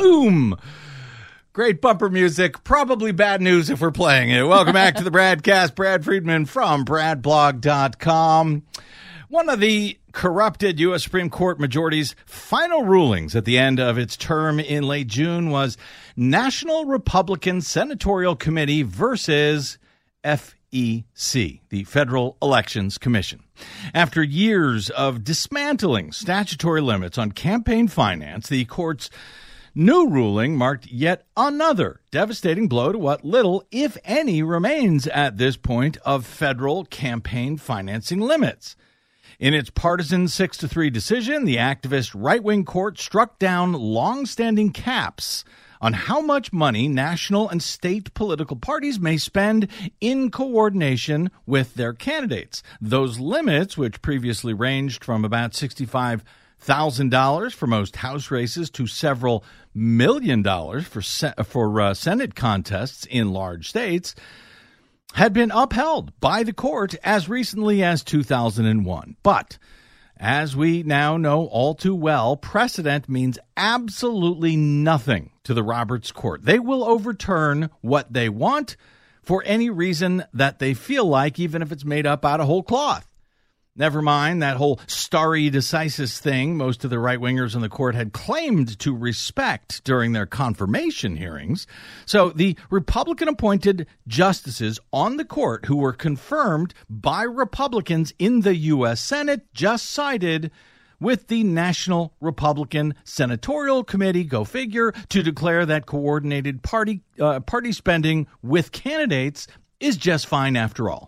Boom. Great bumper music. Probably bad news if we're playing it. Welcome back to the Bradcast. Brad Friedman from BradBlog.com. One of the corrupted U.S. Supreme Court majority's final rulings at the end of its term in late June was National Republican Senatorial Committee versus FEC, the Federal Elections Commission. After years of dismantling statutory limits on campaign finance, the court's new ruling marked yet another devastating blow to what little, if any, remains at this point of federal campaign financing limits. In its partisan 6-3 decision, the activist right-wing court struck down long-standing caps on how much money national and state political parties may spend in coordination with their candidates. Those limits, which previously ranged from about $65,000 for most House races to several $1 million for Senate contests in large states, had been upheld by the court as recently as 2001. But as we now know all too well, precedent means absolutely nothing to the Roberts Court. They will overturn what they want for any reason that they feel like, even if it's made up out of whole cloth. Never mind that whole stare decisis thing most of the right-wingers in the court had claimed to respect during their confirmation hearings. So the Republican-appointed justices on the court who were confirmed by Republicans in the U.S. Senate just sided with the National Republican Senatorial Committee, go figure, to declare that coordinated party spending with candidates is just fine after all.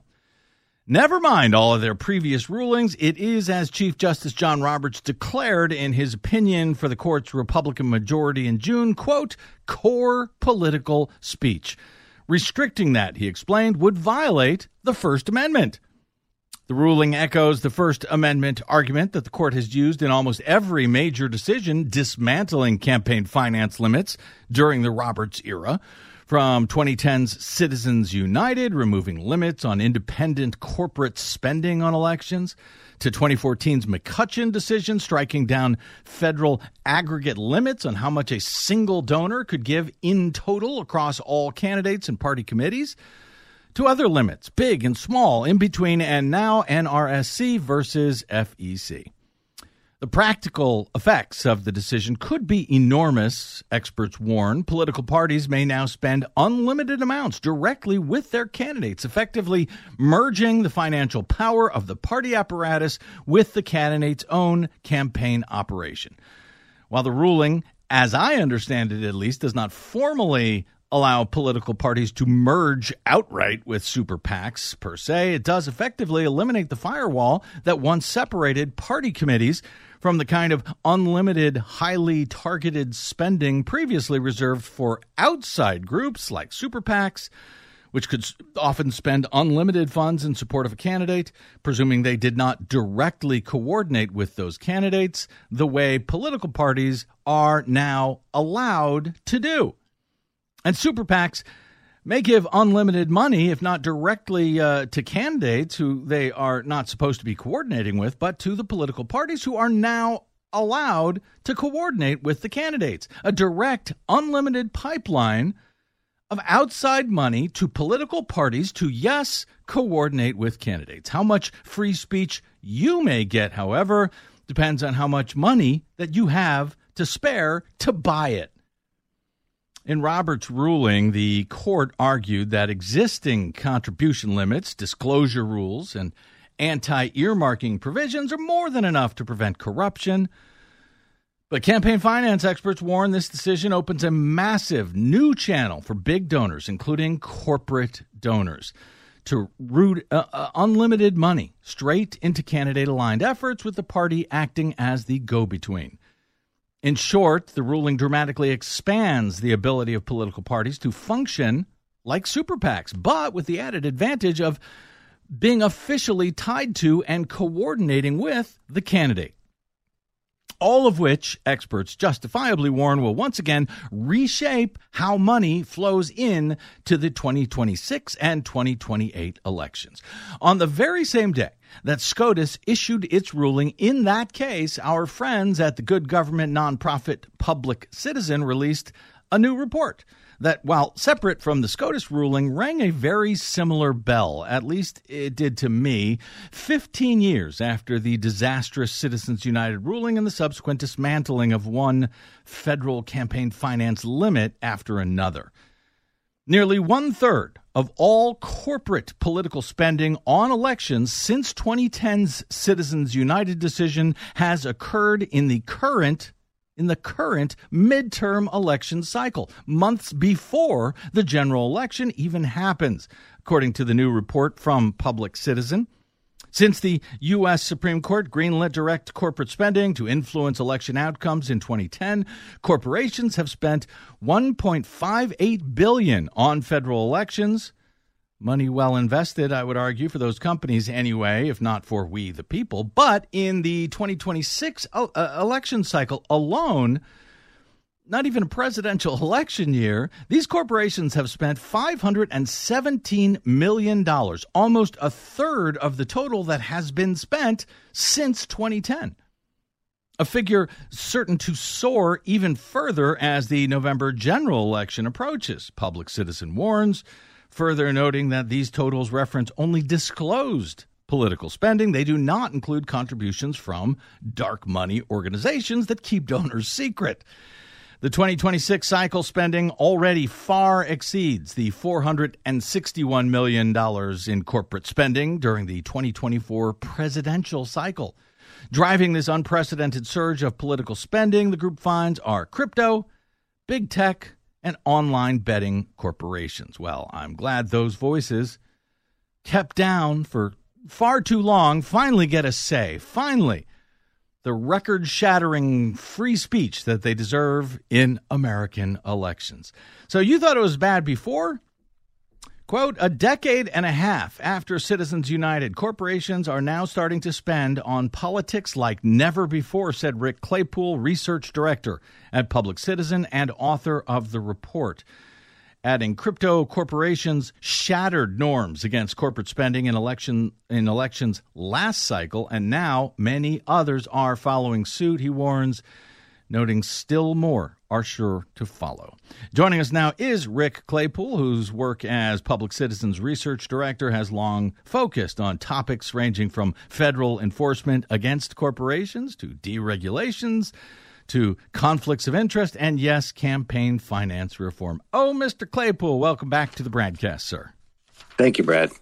Never mind all of their previous rulings, it is, as Chief Justice John Roberts declared in his opinion for the court's Republican majority in June, quote, core political speech. Restricting that, he explained, would violate the First Amendment. The ruling echoes the First Amendment argument that the court has used in almost every major decision dismantling campaign finance limits during the Roberts era. From 2010's Citizens United, removing limits on independent corporate spending on elections, to 2014's McCutcheon decision, striking down federal aggregate limits on how much a single donor could give in total across all candidates and party committees, to other limits, big and small, in between, and now NRSC versus FEC. The practical effects of the decision could be enormous, experts warn. Political parties may now spend unlimited amounts directly with their candidates, effectively merging the financial power of the party apparatus with the candidate's own campaign operation. While the ruling, as I understand it at least, does not formally allow political parties to merge outright with super PACs per se, it does effectively eliminate the firewall that once separated party committees from the kind of unlimited, highly targeted spending previously reserved for outside groups like super PACs, which could often spend unlimited funds in support of a candidate, presuming they did not directly coordinate with those candidates the way political parties are now allowed to do. And super PACs may give unlimited money, if not directly to candidates who they are not supposed to be coordinating with, but to the political parties who are now allowed to coordinate with the candidates. A direct, unlimited pipeline of outside money to political parties to, yes, coordinate with candidates. How much free speech you may get, however, depends on how much money that you have to spare to buy it. In Roberts' ruling, the court argued that existing contribution limits, disclosure rules, and anti-earmarking provisions are more than enough to prevent corruption. But campaign finance experts warn this decision opens a massive new channel for big donors, including corporate donors, to route unlimited money straight into candidate-aligned efforts, with the party acting as the go-between. In short, the ruling dramatically expands the ability of political parties to function like super PACs, but with the added advantage of being officially tied to and coordinating with the candidate. All of which experts justifiably warn will once again reshape how money flows in to the 2026 and 2028 elections. On the very same day that SCOTUS issued its ruling in that case, our friends at the good government nonprofit Public Citizen released a new report that, while separate from the SCOTUS ruling, rang a very similar bell. At least it did to me, 15 years after the disastrous Citizens United ruling and the subsequent dismantling of one federal campaign finance limit after another. Nearly one-third of all corporate political spending on elections since 2010's Citizens United decision has occurred in the current midterm election cycle, months before the general election even happens, according to the new report from Public Citizen. Since the U.S. Supreme Court greenlit direct corporate spending to influence election outcomes in 2010, corporations have spent $1.58 billion on federal elections. Money well invested, I would argue, for those companies anyway, if not for we the people. But in the 2026 election cycle alone, not even a presidential election year, these corporations have spent $517 million, almost a third of the total that has been spent since 2010. A figure certain to soar even further as the November general election approaches, Public Citizen warns, further noting that these totals reference only disclosed political spending. They do not include contributions from dark money organizations that keep donors secret. The 2026 cycle spending already far exceeds the $461 million in corporate spending during the 2024 presidential cycle. Driving this unprecedented surge of political spending, the group finds, are crypto, big tech, and online betting corporations. Well, I'm glad those voices, kept down for far too long, finally get a say. Finally, the record-shattering free speech that they deserve in American elections. So you thought it was bad before? Quote, a decade and a half after Citizens United, corporations are now starting to spend on politics like never before, said Rick Claypool, research director at Public Citizen and author of the report. Adding, crypto corporations shattered norms against corporate spending in elections last cycle, and now many others are following suit, he warns, noting still more are sure to follow. Joining us now is Rick Claypool, whose work as Public Citizen's research director has long focused on topics ranging from federal enforcement against corporations to deregulations, to conflicts of interest, and yes, campaign finance reform. Oh, Mr. Claypool, welcome back to the BradCast, sir. Thank you, Brad.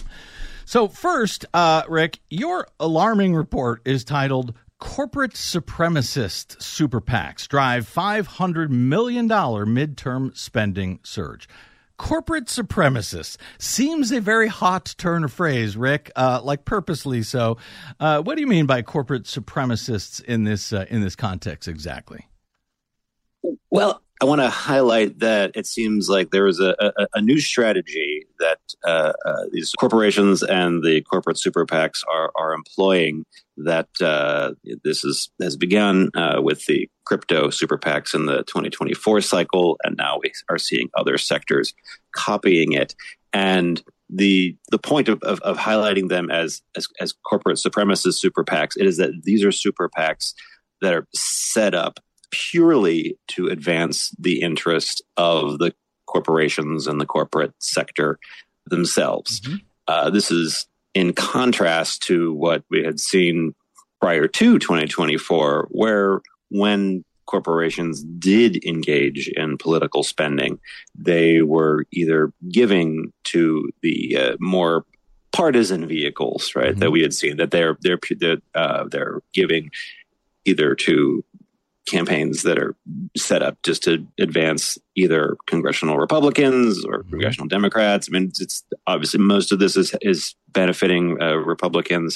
So first, Rick, your alarming report is titled Corporate Supremacist Super PACs Drive $500 Million Midterm Spending Surge. Corporate supremacists seems a very hot turn of phrase, Rick, like purposely so. What do you mean by corporate supremacists in this context exactly? Well, I want to highlight that it seems like there is a new strategy that these corporations and the corporate super PACs are employing. That has begun with the crypto super PACs in the 2024 cycle, and now we are seeing other sectors copying it. And the point of highlighting them as corporate supremacist super PACs, it is that these are super PACs that are set up purely to advance the interest of the corporations and the corporate sector themselves. Mm-hmm. This is in contrast to what we had seen prior to 2024, where when corporations did engage in political spending, they were either giving to the more partisan vehicles, right? Mm-hmm. That we had seen that they're giving either to campaigns that are set up just to advance either congressional Republicans or congressional Democrats. I mean, it's obviously most of this is benefiting Republicans.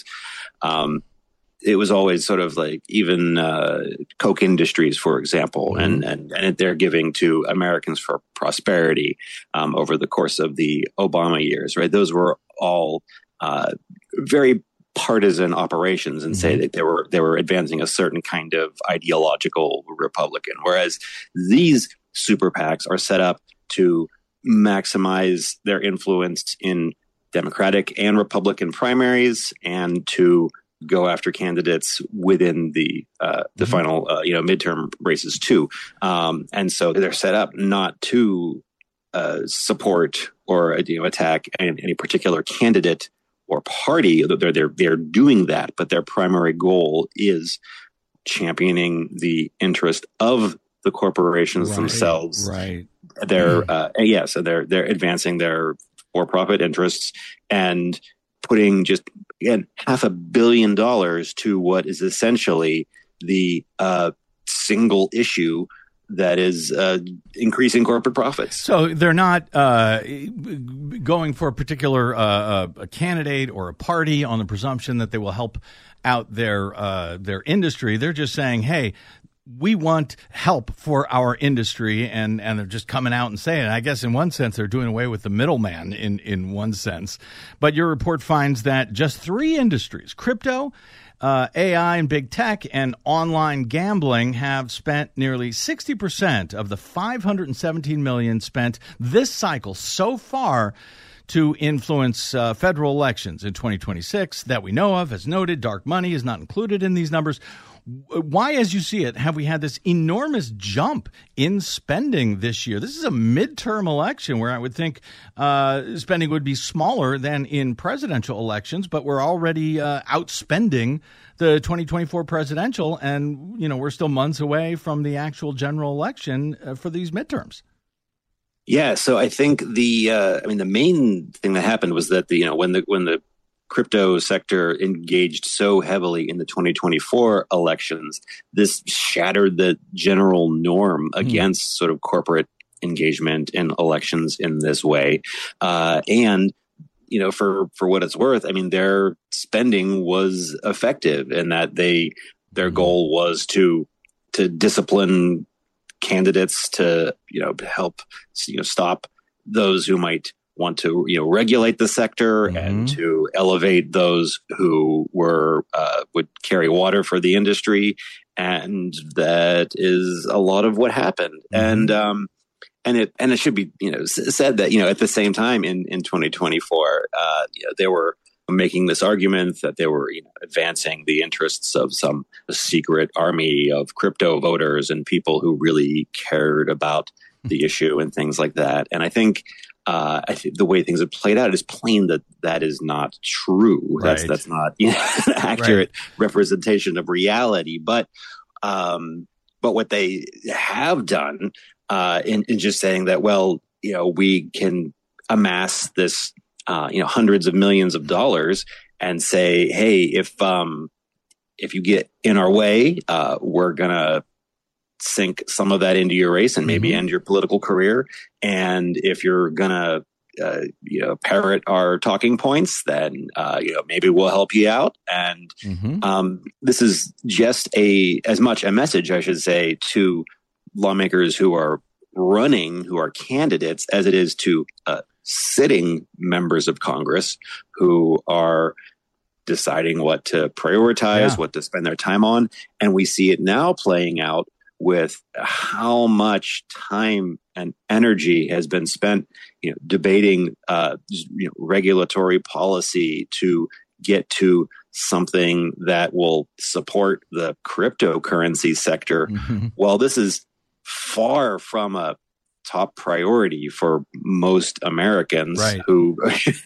It was always sort of like even Koch Industries, for example, and they're giving to Americans for Prosperity over the course of the Obama years, right? Those were all very partisan operations and say that they were advancing a certain kind of ideological Republican, whereas these super PACs are set up to maximize their influence in Democratic and Republican primaries, and to go after candidates within the final midterm races too. And so they're set up not to support or attack any particular candidate or party. They're doing that, but their primary goal is championing the interest of the corporations themselves. Right. They're so they're advancing their for-profit interests and putting just again $500 million to what is essentially the single issue that is increasing corporate profits. So they're not going for a particular a candidate or a party on the presumption that they will help out their industry. They're just saying, hey, we want help for our industry, and they're just coming out and saying it. I guess in one sense they're doing away with the middleman in one sense. But your report finds that just 3 industries, crypto, AI and big tech, and online gambling, have spent nearly 60% of the $517 million spent this cycle so far to influence federal elections in 2026 that we know of. As noted, dark money is not included in these numbers. Why, as you see it, have we had this enormous jump in spending this year? This is a midterm election where I would think spending would be smaller than in presidential elections, but we're already outspending the 2024 presidential, and we're still months away from the actual general election for these midterms. Yeah, so I think the main thing that happened was that when the crypto sector engaged so heavily in the 2024 elections, this shattered the general norm against sort of corporate engagement in elections in this way. And for what it's worth, I mean, their spending was effective in that their goal was to discipline candidates, to help stop those who might want to regulate the sector, and to elevate those who would carry water for the industry, and that is a lot of what happened. And it should be said that at the same time in 2024 they were making this argument that they were advancing the interests of some secret army of crypto voters and people who really cared about the issue and things like that. And I think the way things have played out is plain that is not true. Right. That's not an accurate representation of reality. But what they have done in just saying that, well, we can amass this hundreds of millions of dollars and say, hey, if you get in our way, we're gonna sink some of that into your race and maybe end your political career. And if you're gonna parrot our talking points, then maybe we'll help you out. And this is just as much a message, I should say, to lawmakers who are candidates as it is to sitting members of Congress who are deciding what to prioritize, what to spend their time on. And we see it now playing out with how much time and energy has been spent, debating regulatory policy to get to something that will support the cryptocurrency sector. Well, this is far from a top priority for most Americans who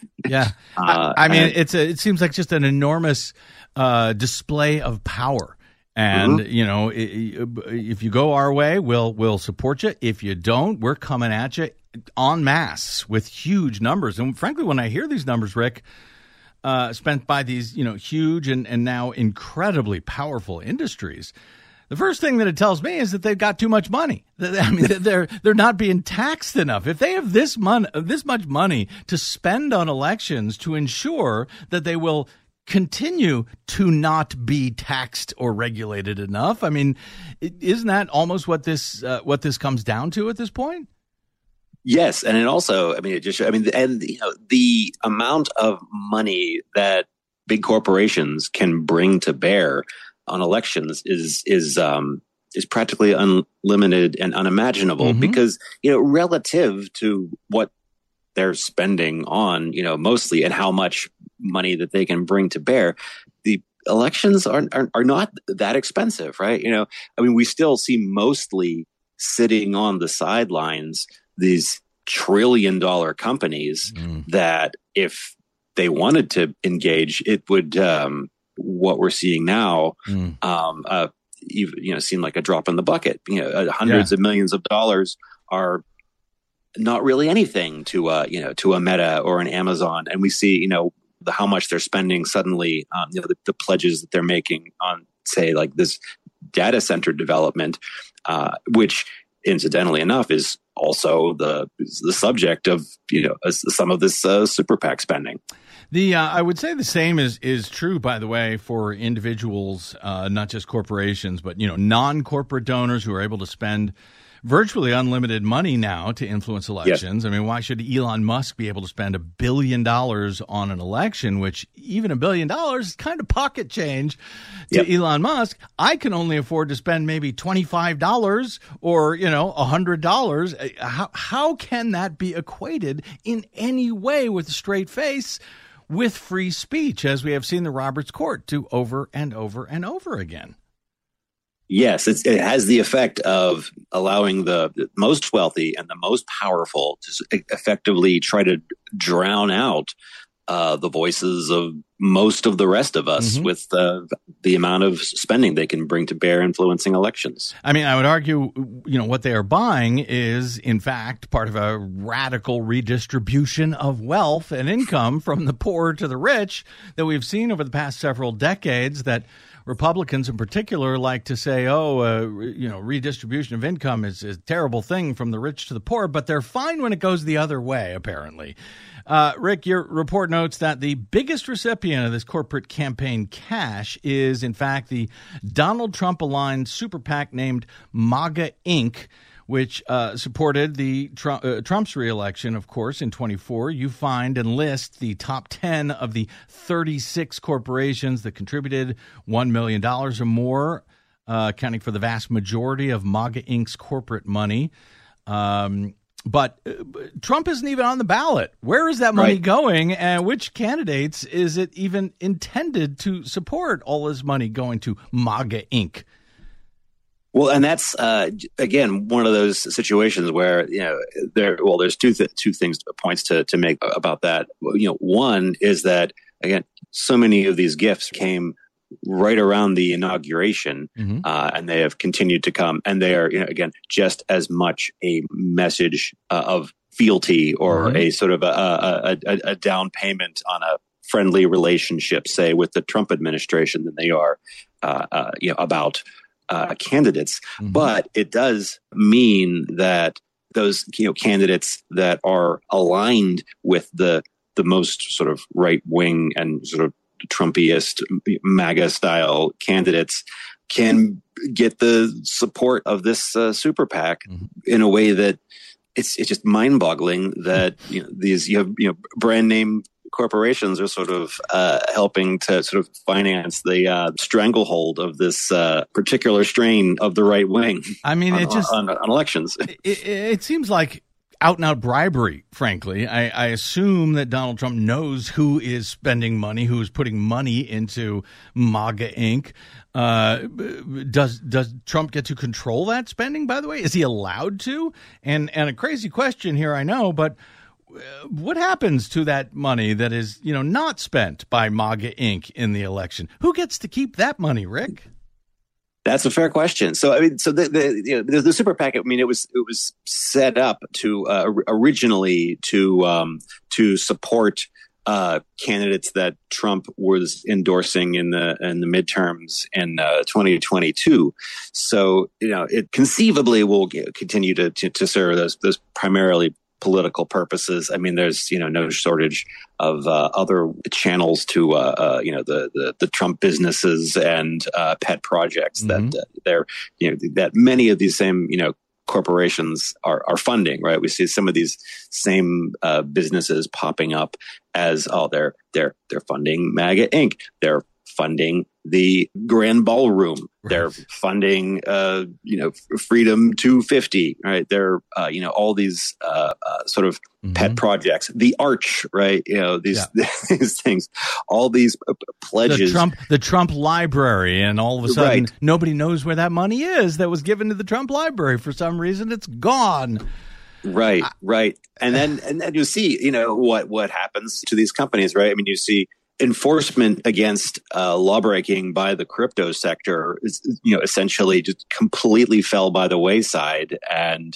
it seems like just an enormous display of power. And if you go our way, we'll support you. If you don't, we're coming at you en masse with huge numbers. And frankly, when I hear these numbers, Rick, spent by these huge and now incredibly powerful industries, the first thing that it tells me is that they've got too much money. I mean, they're not being taxed enough. If they have this much money to spend on elections to ensure that they will continue to not be taxed or regulated enough, I mean, isn't that almost what this comes down to at this point? Yes, and it also, the amount of money that big corporations can bring to bear on elections is practically unlimited and unimaginable because relative to what they're spending on, mostly, and how much money that they can bring to bear, the elections are not that expensive, right? We still see mostly sitting on the sidelines these trillion-dollar companies that if they wanted to engage, it would, what we're seeing now, seem like a drop in the bucket. Hundreds of millions of dollars are not really anything to a Meta or an Amazon, and we see how much they're spending suddenly. The pledges that they're making on, say, like this data center development, which incidentally enough is also the subject of some of this super PAC spending. I would say the same is true, by the way, for individuals, not just corporations, but non-corporate donors who are able to spend virtually unlimited money now to influence elections. Yes. Why should Elon Musk be able to spend $1 billion on an election, which even $1 billion is kind of pocket change to Elon Musk? I can only afford to spend maybe $25 or, $100. How can that be equated in any way with a straight face with free speech, as we have seen the Roberts Court do over and over and over again? Yes, it has the effect of allowing the most wealthy and the most powerful to effectively try to drown out the voices of most of the rest of us with the amount of spending they can bring to bear influencing elections. I would argue, what they are buying is, in fact, part of a radical redistribution of wealth and income from the poor to the rich that we've seen over the past several decades, that Republicans in particular like to say, redistribution of income is a terrible thing from the rich to the poor, but they're fine when it goes the other way, apparently. Rick, your report notes that the biggest recipient of this corporate campaign cash is, in fact, the Donald Trump-aligned super PAC named MAGA Inc., which supported the Trump's reelection, of course, in 2024. You find and list the top 10 of the 36 corporations that contributed $1 million or more, accounting for the vast majority of MAGA Inc.'s corporate money. But Trump isn't even on the ballot. Where is that money going, and which candidates is it even intended to support, all this money going to MAGA Inc.? Well, and that's again one of those situations where there's two points to make about that. One is that, again, so many of these gifts came right around the inauguration, and they have continued to come, and they are again just as much a message of fealty or a sort of a down payment on a friendly relationship, say, with the Trump administration than they are about candidates. But it does mean that those candidates that are aligned with the most sort of right wing and sort of Trumpiest MAGA style candidates can get the support of this super PAC in a way that it's just mind boggling that these brand name corporations are sort of helping to sort of finance the stranglehold of this particular strain of the right wing. On elections. It seems like out and out bribery, frankly. I assume that Donald Trump knows who is spending money, who is putting money into MAGA Inc. Does Trump get to control that spending, by the way? Is he allowed to? And a crazy question here, I know, but what happens to that money that is, not spent by MAGA Inc. in the election? Who gets to keep that money, Rick? That's a fair question. So, the super PAC, it was set up to originally to support candidates that Trump was endorsing in the midterms in 2022. So, it conceivably will continue to serve those primarily political purposes. There's no shortage of other channels to the Trump businesses and pet projects that they're that many of these same corporations are funding. Right, we see some of these same businesses popping up as they're funding MAGA Inc. They're funding the Grand Ballroom. Right. They're funding, Freedom 250, right? They're, all these sort of pet projects. The Arch, right? These things, all these pledges. The Trump Library, and all of a sudden, nobody knows where that money is that was given to the Trump Library. For some reason, it's gone. Right. And then you see, what happens to these companies, right? I mean, you see enforcement against lawbreaking by the crypto sector is, essentially just completely fell by the wayside. And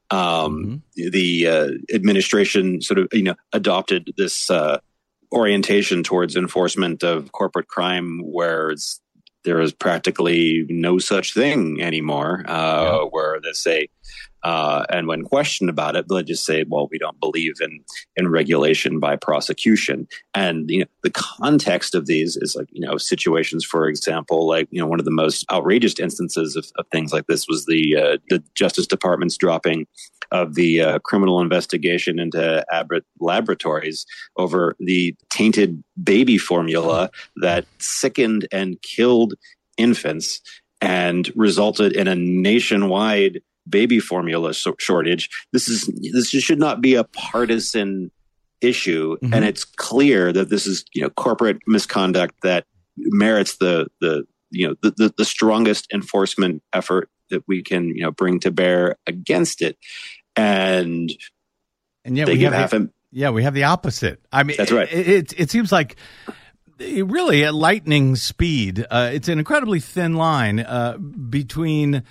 the administration sort of, adopted this orientation towards enforcement of corporate crime, where there is practically no such thing anymore, where they say, and when questioned about it, they'll just say, well, we don't believe in regulation by prosecution. And, the context of these is like, situations, for example, like, one of the most outrageous instances of things like this was the Justice Department's dropping of the criminal investigation into Abbott Laboratories over the tainted baby formula that sickened and killed infants and resulted in a nationwide baby formula shortage. This should not be a partisan issue, and it's clear that this is corporate misconduct that merits the strongest enforcement effort that we can bring to bear against it. And yet we have the opposite. I mean, that's right. It seems like really at lightning speed. It's an incredibly thin line between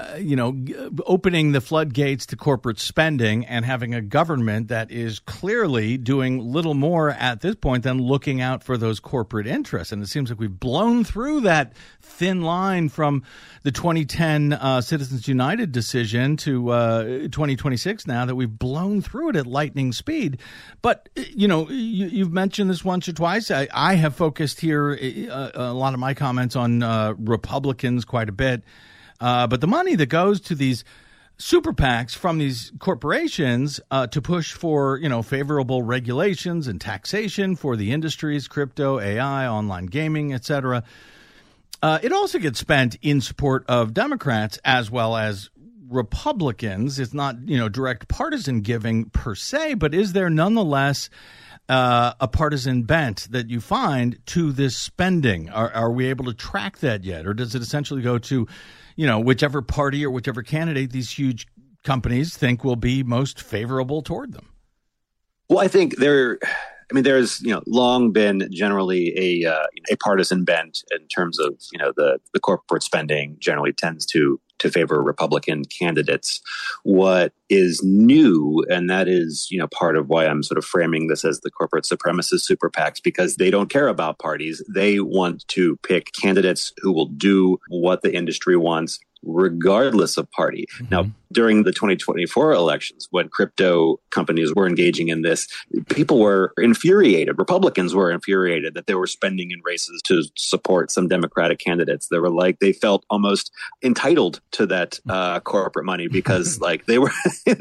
opening the floodgates to corporate spending and having a government that is clearly doing little more at this point than looking out for those corporate interests. And it seems like we've blown through that thin line from the 2010 Citizens United decision to 2026 now, that we've blown through it at lightning speed. But, you've mentioned this once or twice. I have focused here a lot of my comments on Republicans quite a bit. But the money that goes to these super PACs from these corporations to push for, favorable regulations and taxation for the industries, crypto, AI, online gaming, etc. It also gets spent in support of Democrats as well as Republicans. It's not, direct partisan giving per se, but is there nonetheless a partisan bent that you find to this spending? Are we able to track that yet? Or does it essentially go to whichever party or whichever candidate these huge companies think will be most favorable toward them? Well, I think there's long been generally a partisan bent in terms of the corporate spending generally tends to favor Republican candidates. What is new, and that is part of why I'm sort of framing this as the corporate supremacist super PACs, because they don't care about parties. They want to pick candidates who will do what the industry wants, regardless of party. Now, during the 2024 elections, when crypto companies were engaging in this, people were infuriated. Republicans were infuriated that they were spending in races to support some Democratic candidates. They felt almost entitled to that corporate money because they were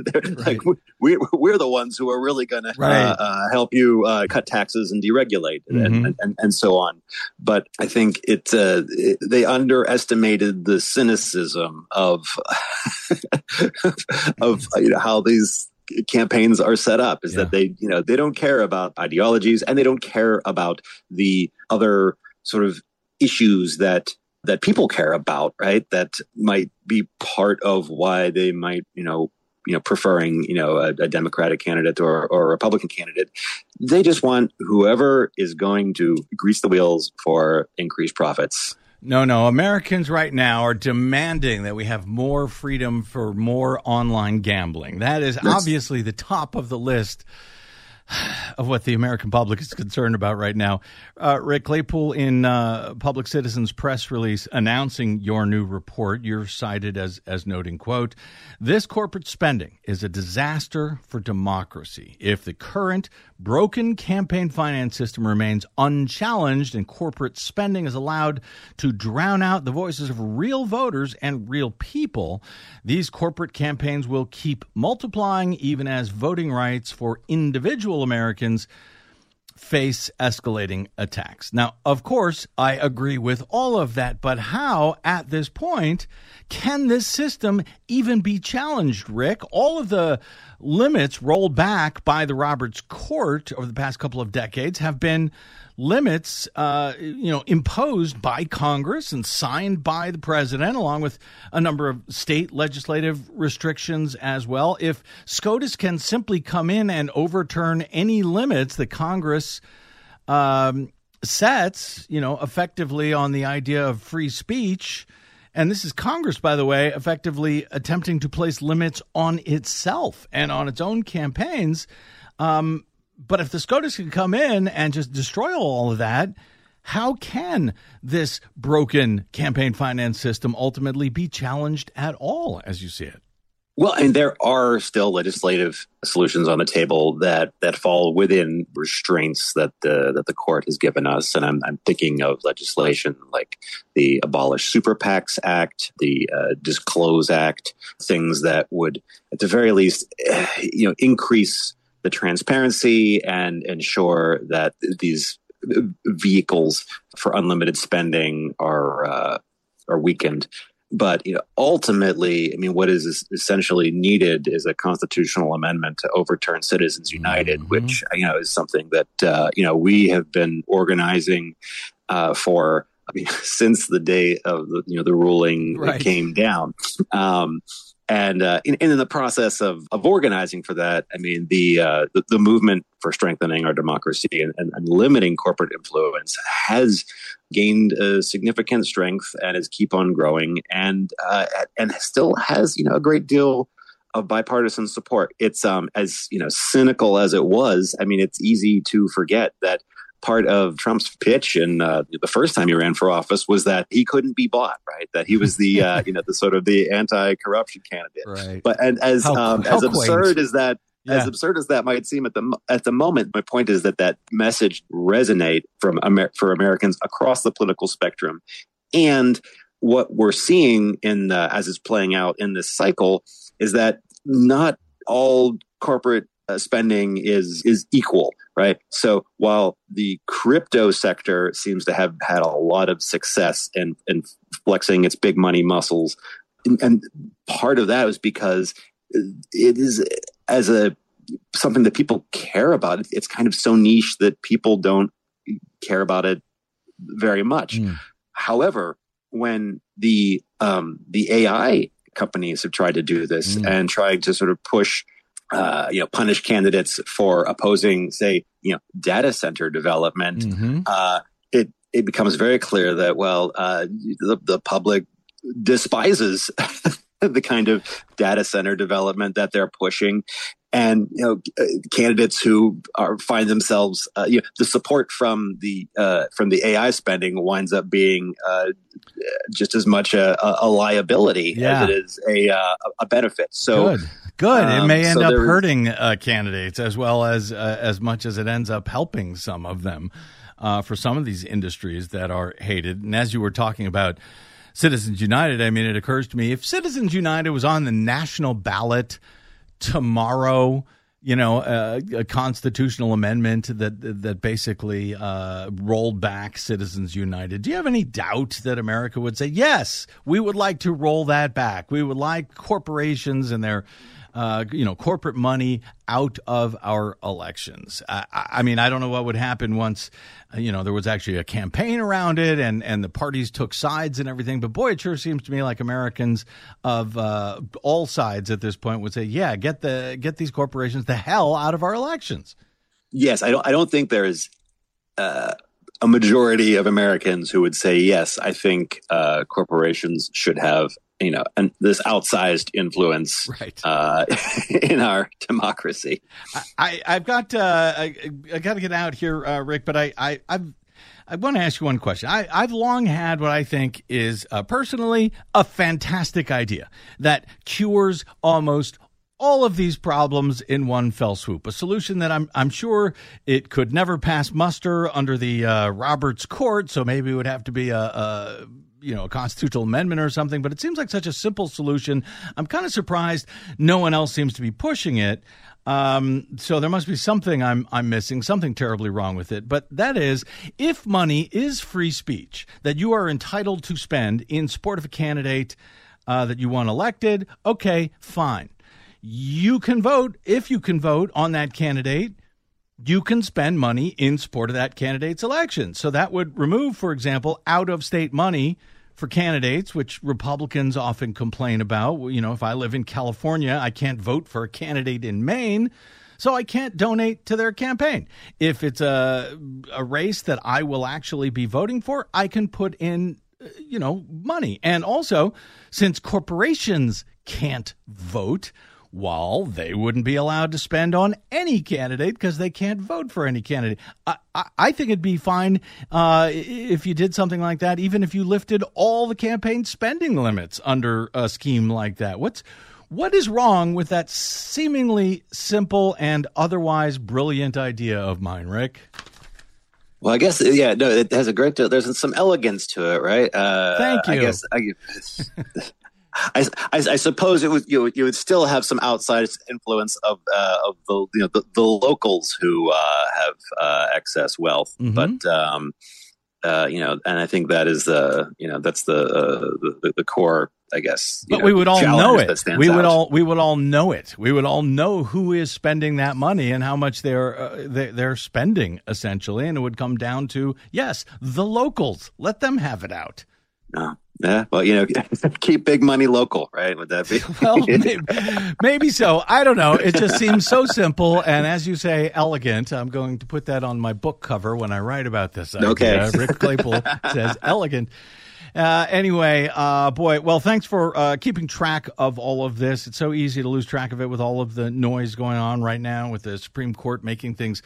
we're the ones who are really going to help you cut taxes and deregulate and so on. But I think they underestimated the cynicism of how these campaigns are set up, is that they don't care about ideologies, and they don't care about the other sort of issues that people care about, right? That might be part of why they might, preferring, a Democratic candidate or a Republican candidate. They just want whoever is going to grease the wheels for increased profits. No. Americans right now are demanding that we have more freedom for more online gambling. That's obviously the top of the list of what the American public is concerned about right now. Rick Claypool, in Public Citizen's press release announcing your new report, you're cited as noting, quote, "This corporate spending is a disaster for democracy. If the current broken campaign finance system remains unchallenged and corporate spending is allowed to drown out the voices of real voters and real people, these corporate campaigns will keep multiplying even as voting rights for individual Americans face escalating attacks. Now, of course, I agree with all of that, but how, at this point, can this system even be challenged, Rick? All of the limits rolled back by the Roberts Court over the past couple of decades have been limits, imposed by Congress and signed by the president, along with a number of state legislative restrictions as well. If SCOTUS can simply come in and overturn any limits that Congress sets, effectively on the idea of free speech, and this is Congress, by the way, effectively attempting to place limits on itself and on its own campaigns. But if the SCOTUS can come in and just destroy all of that, how can this broken campaign finance system ultimately be challenged at all, as you see it? Well, and there are still legislative solutions on the table that fall within restraints that the court has given us, and I'm thinking of legislation like the Abolish Super PACs Act, the Disclose Act, things that would, at the very least, increase the transparency and ensure that these vehicles for unlimited spending are weakened. But ultimately, what is essentially needed is a constitutional amendment to overturn Citizens United, which is something that we have been organizing for since the day of the ruling that came down. And in the process of organizing for that, the movement for strengthening our democracy and limiting corporate influence has gained a significant strength and is keep on growing and still has a great deal of bipartisan support. It's as cynical as it was. It's easy to forget that part of Trump's pitch in the first time he ran for office was that he couldn't be bought, right? That he was the the sort of the anti-corruption candidate. Right. But as absurd as that as absurd as that might seem at the moment, my point is that message resonate for Americans across the political spectrum, and what we're seeing in as it's playing out in this cycle is that not all corporate spending is equal, right? So while the crypto sector seems to have had a lot of success in flexing its big money muscles, and part of that is because it is something that people care about. It's kind of so niche that people don't care about it very much. However, when the AI companies have tried to do this and tried to sort of push punish candidates for opposing, say, data center development, it becomes very clear that, the public despises the kind of data center development that they're pushing. And, candidates who find themselves, the support from the AI spending winds up being just as much a liability as it is a benefit. So Good. It may end up hurting candidates as well as much as it ends up helping some of them for some of these industries that are hated. And as you were talking about Citizens United, it occurs to me, if Citizens United was on the national ballot tomorrow, a constitutional amendment that basically rolled back Citizens United, do you have any doubt that America would say, yes, we would like to roll that back? We would like corporations and their corporate money out of our elections. I don't know what would happen once, there was actually a campaign around it and the parties took sides and everything. But boy, it sure seems to me like Americans of all sides at this point would say, yeah, get these corporations the hell out of our elections. Yes, I don't think there is a majority of Americans who would say, yes, I think corporations should have and this outsized influence in our democracy. I've got I got to get out here, Rick, but I want to ask you one question. I've long had what I think is personally a fantastic idea that cures almost all of these problems in one fell swoop. A solution that I'm sure it could never pass muster under the Roberts Court, so maybe it would have to be a a constitutional amendment or something, but it seems like such a simple solution. I'm kind of surprised no one else seems to be pushing it. So there must be something I'm missing, something terribly wrong with it. But that is, if money is free speech that you are entitled to spend in support of a candidate that you want elected, okay, fine. You can vote. If you can vote on that candidate, you can spend money in support of that candidate's election. So that would remove, for example, out-of-state money for candidates, which Republicans often complain about. If I live in California, I can't vote for a candidate in Maine, so I can't donate to their campaign. If it's a race that I will actually be voting for, I can put in, money. And also, since corporations can't vote, well, they wouldn't be allowed to spend on any candidate because they can't vote for any candidate. I think it'd be fine if you did something like that, even if you lifted all the campaign spending limits under a scheme like that. What is wrong with that seemingly simple and otherwise brilliant idea of mine, Rick? Well, I guess, it has a great deal. There's some elegance to it, right? Thank you. I suppose it would you would still have some outside influence of the locals who have excess wealth, but and I think that is that's the core, I guess. But we would all know it. We would all know it. We would all know who is spending that money and how much they're spending, essentially, and it would come down to, yes, the locals. Let them have it out. Yeah, well, keep big money local, right? Would that be? Well, maybe so. I don't know. It just seems so simple. And as you say, elegant. I'm going to put that on my book cover when I write about this idea. Okay. Rick Claypool says elegant. Anyway, well, thanks for keeping track of all of this. It's so easy to lose track of it with all of the noise going on right now with the Supreme Court making things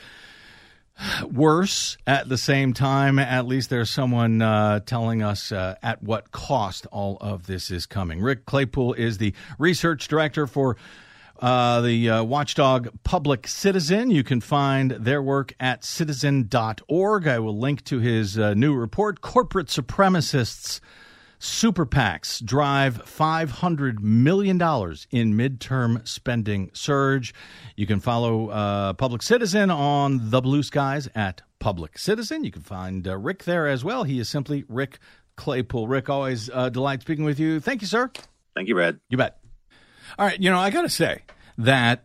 worse at the same time. At least there's someone telling us at what cost all of this is coming. Rick Claypool is the research director for the watchdog Public Citizen. You can find their work at citizen.org. I will link to his new report, Corporate Supremacists Super PACs Drive $500 million in midterm spending surge. You can follow Public Citizen on the Blue Skies at Public Citizen. You can find Rick there as well. He is simply Rick Claypool. Rick, always a delight speaking with you. Thank you, sir. Thank you, Brad. You bet. All right, I got to say that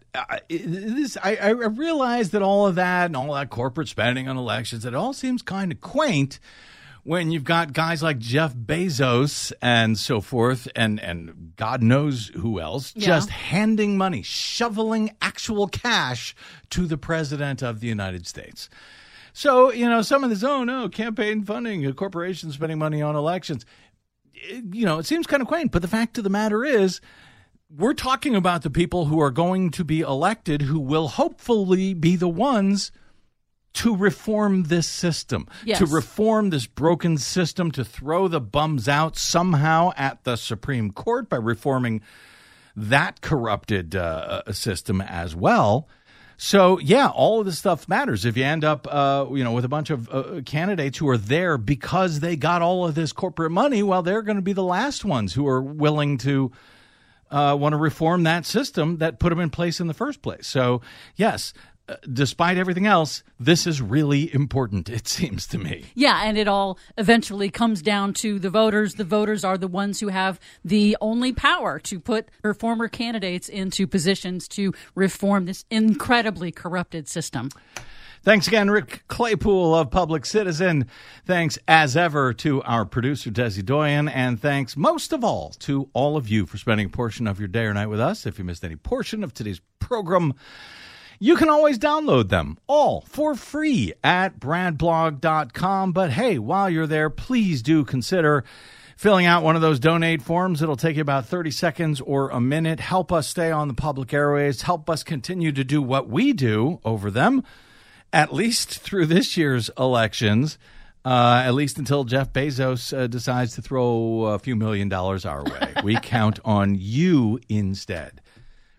I realize that all of that and all that corporate spending on elections, it all seems kind of quaint when you've got guys like Jeff Bezos and so forth, and God knows who else, just handing money, shoveling actual cash to the president of the United States. So, some of this, campaign funding, corporations spending money on elections, it seems kind of quaint. But the fact of the matter is, we're talking about the people who are going to be elected, who will hopefully be the ones to reform this system, to reform this broken system, to throw the bums out somehow at the Supreme Court by reforming that corrupted system as well. So, all of this stuff matters. If you end up, with a bunch of candidates who are there because they got all of this corporate money, well, they're going to be the last ones who are willing to want to reform that system that put them in place in the first place. So, yes, despite everything else, this is really important, it seems to me. Yeah, and it all eventually comes down to the voters. The voters are the ones who have the only power to put their former candidates into positions to reform this incredibly corrupted system. Thanks again, Rick Claypool of Public Citizen. Thanks, as ever, to our producer, Desi Doyen. And thanks, most of all, to all of you for spending a portion of your day or night with us. If you missed any portion of today's program, you can always download them all for free at bradblog.com. But hey, while you're there, please do consider filling out one of those donate forms. It'll take you about 30 seconds or a minute. Help us stay on the public airways. Help us continue to do what we do over them, at least through this year's elections, at least until Jeff Bezos decides to throw a few $1 million our way. We count on you instead.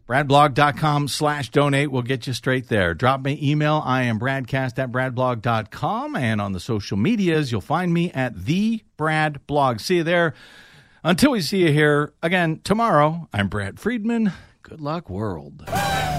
bradblog.com/donate will get you straight there. Drop me email. I am bradcast@bradblog.com. And on the social medias, you'll find me at The Brad Blog. See you there. Until we see you here again tomorrow, I'm Brad Friedman. Good luck, world.